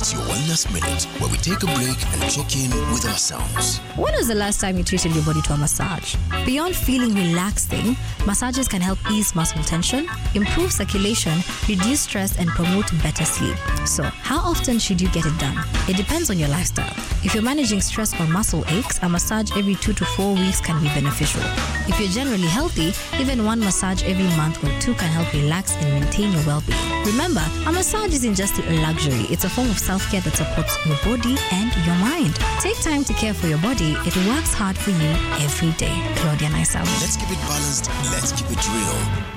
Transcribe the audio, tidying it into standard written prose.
It's your Wellness Minute, where we take a break and check in with ourselves. When was the last time you treated your body to a massage? Beyond feeling relaxing, massages can help ease muscle tension, improve circulation, reduce stress, and promote better sleep. So, how often should you get it done? It depends on your lifestyle. If you're managing stress or muscle aches, a massage every 2 to 4 weeks can be beneficial. If you're generally healthy, even one massage every month or 2 can help relax and maintain your well-being. Remember, a massage isn't just a luxury, it's a form of self-care that supports your body and your mind. Take time to care for your body. It works hard for you every day. Claudia Naisau. Let's keep it balanced. Let's keep it real.